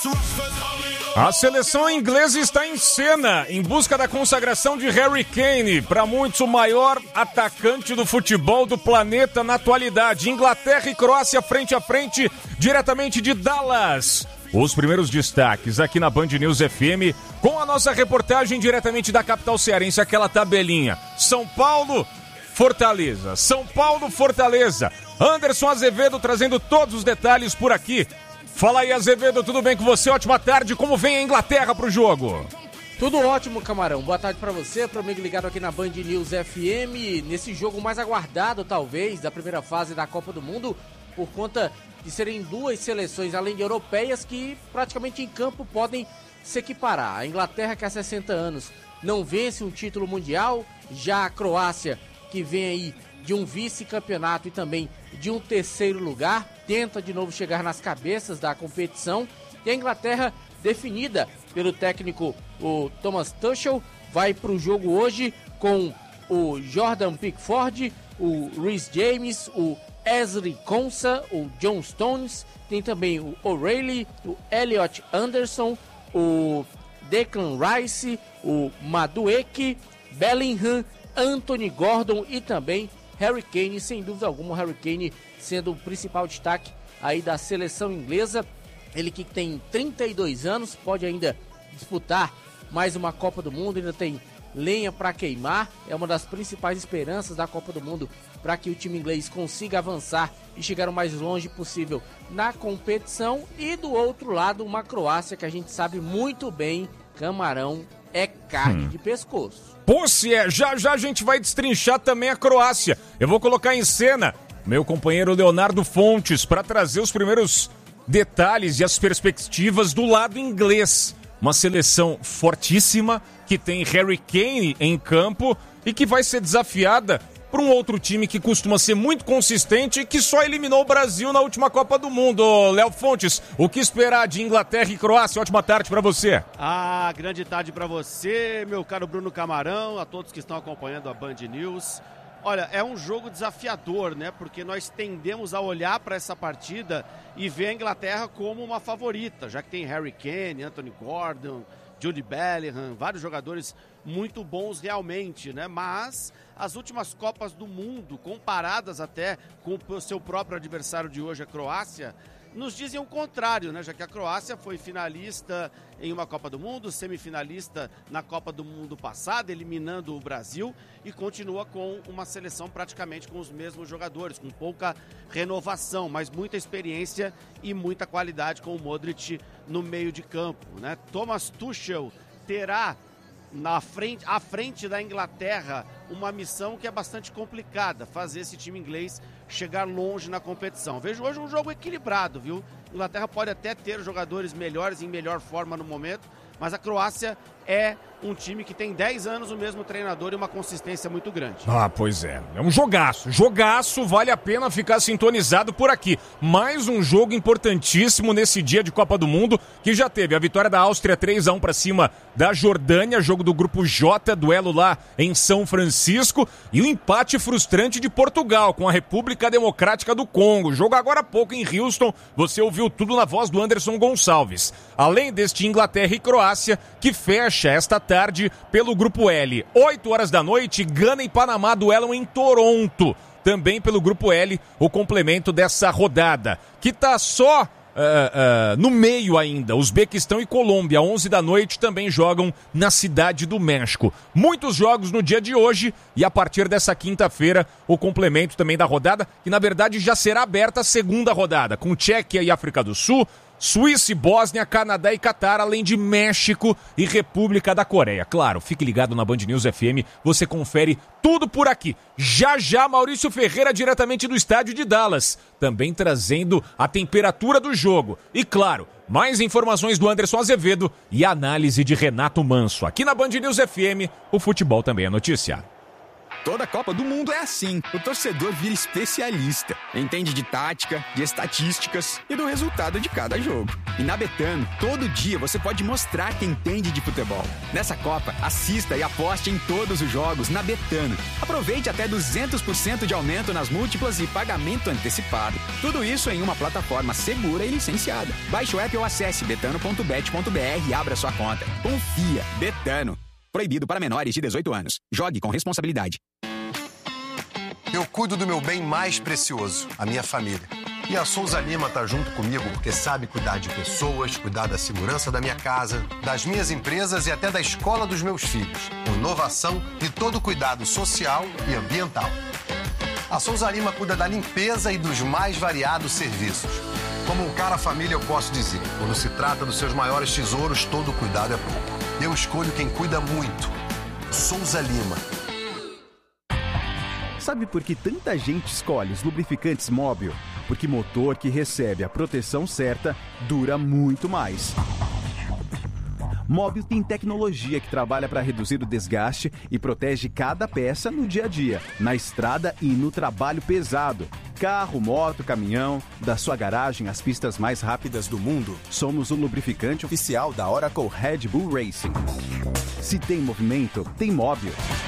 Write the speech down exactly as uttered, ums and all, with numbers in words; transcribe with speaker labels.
Speaker 1: A seleção inglesa está em cena, em busca da consagração de Harry Kane, para muitos o maior atacante do futebol do planeta na atualidade. Inglaterra e Croácia frente a frente, diretamente de Dallas. Os primeiros destaques aqui na Band News F M, com a nossa reportagem diretamente da capital cearense, aquela tabelinha. São Paulo, Fortaleza. São Paulo, Fortaleza. Anderson Azevedo trazendo todos os detalhes por aqui. Fala aí, Azevedo, tudo bem com você? Ótima tarde, como vem a Inglaterra pro jogo?
Speaker 2: Tudo ótimo, Camarão. Boa tarde pra você, pro amigo ligado aqui na Band News F M, nesse jogo mais aguardado, talvez, da primeira fase da Copa do Mundo, por conta de serem duas seleções, além de europeias, que praticamente em campo podem se equiparar. A Inglaterra, que há sessenta anos não vence um título mundial, já a Croácia, que vem aí de um vice-campeonato e também de um terceiro lugar, tenta de novo chegar nas cabeças da competição. E a Inglaterra, definida pelo técnico o Thomas Tuchel, vai para o jogo hoje com o Jordan Pickford, o Reece James, o Ezri Konsa, o John Stones, tem também o O'Reilly, o Elliot Anderson, o Declan Rice, o Madueke, Bellingham, Anthony Gordon e também Harry Kane. Sem dúvida alguma, o Harry Kane sendo o principal destaque aí da seleção inglesa. Ele que tem trinta e dois anos, pode ainda disputar mais uma Copa do Mundo, ainda tem lenha para queimar. É uma das principais esperanças da Copa do Mundo para que o time inglês consiga avançar e chegar o mais longe possível na competição. E do outro lado, uma Croácia que a gente sabe muito bem, Camarão, é carne hum. de pescoço.
Speaker 1: Pô, se é, já já a gente vai destrinchar também a Croácia. Eu vou colocar em cena meu companheiro Leonardo Fontes para trazer os primeiros detalhes e as perspectivas do lado inglês. Uma seleção fortíssima que tem Harry Kane em campo e que vai ser desafiada por um outro time que costuma ser muito consistente e que só eliminou o Brasil na última Copa do Mundo. Léo Fontes, o que esperar de Inglaterra e Croácia? Ótima tarde para você.
Speaker 3: Ah, grande tarde para você, meu caro Bruno Camarão, a todos que estão acompanhando a Band News. Olha, é um jogo desafiador, né? Porque nós tendemos a olhar para essa partida e ver a Inglaterra como uma favorita, já que tem Harry Kane, Anthony Gordon, Jude Bellingham, vários jogadores muito bons realmente, né? Mas as últimas Copas do Mundo, comparadas até com o seu próprio adversário de hoje, a Croácia, nos dizem o contrário, né? Já que a Croácia foi finalista em uma Copa do Mundo, semifinalista na Copa do Mundo passada, eliminando o Brasil, e continua com uma seleção praticamente com os mesmos jogadores, com pouca renovação, mas muita experiência e muita qualidade com o Modric no meio de campo, né? Thomas Tuchel terá na frente, à frente da Inglaterra uma missão que é bastante complicada, fazer esse time inglês chegar longe na competição. Vejo hoje um jogo equilibrado, viu? A Inglaterra pode até ter jogadores melhores, em melhor forma no momento, mas a Croácia é um time que tem dez anos o mesmo treinador e uma consistência muito grande.
Speaker 1: Ah, pois é. É um jogaço. Jogaço, vale a pena ficar sintonizado por aqui. Mais um jogo importantíssimo nesse dia de Copa do Mundo, que já teve a vitória da Áustria três a um para cima da Jordânia, jogo do grupo J, duelo lá em São Francisco, e o empate frustrante de Portugal com a República Democrática do Congo. Jogo agora há pouco em Houston, você ouviu tudo na voz do Anderson Gonçalves. Além deste Inglaterra e Croácia, que fecha esta tarde pelo grupo L. oito horas da noite, Gana e Panamá duelam em Toronto. Também pelo grupo L, o complemento dessa rodada, que tá só uh, uh, no meio ainda. Uzbequistão e Colômbia, onze da noite, também jogam na Cidade do México. Muitos jogos no dia de hoje e a partir dessa quinta-feira, o complemento também da rodada, que na verdade já será aberta a segunda rodada, com Tchequia e África do Sul, Suíça e Bósnia, Canadá e Catar, além de México e República da Coreia. Claro, fique ligado na Band News F M, você confere tudo por aqui. Já já, Maurício Ferreira, diretamente do estádio de Dallas, também trazendo a temperatura do jogo. E claro, mais informações do Anderson Azevedo e análise de Renato Manso. Aqui na Band News F M, o futebol também é notícia.
Speaker 4: Toda Copa do Mundo é assim. O torcedor vira especialista. Entende de tática, de estatísticas e do resultado de cada jogo. E na Betano, todo dia você pode mostrar que entende de futebol. Nessa Copa, assista e aposte em todos os jogos na Betano. Aproveite até duzentos por cento de aumento nas múltiplas e pagamento antecipado. Tudo isso em uma plataforma segura e licenciada. Baixe o app ou acesse betano ponto bet ponto br e abra sua conta. Confia. Betano. Proibido para menores de dezoito anos. Jogue com responsabilidade.
Speaker 5: Eu cuido do meu bem mais precioso, a minha família. E a Souza Lima tá junto comigo porque sabe cuidar de pessoas, cuidar da segurança da minha casa, das minhas empresas e até da escola dos meus filhos. Com inovação e todo cuidado social e ambiental. A Souza Lima cuida da limpeza e dos mais variados serviços. Como um cara família, eu posso dizer, quando se trata dos seus maiores tesouros, todo cuidado é pouco. Eu escolho quem cuida muito. Souza Lima.
Speaker 6: Sabe por que tanta gente escolhe os lubrificantes Móbil? Porque motor que recebe a proteção certa dura muito mais. Móbil tem tecnologia que trabalha para reduzir o desgaste e protege cada peça no dia a dia, na estrada e no trabalho pesado. Carro, moto, caminhão, da sua garagem às pistas mais rápidas do mundo, somos o lubrificante oficial da Oracle Red Bull Racing. Se tem movimento, tem Móbil.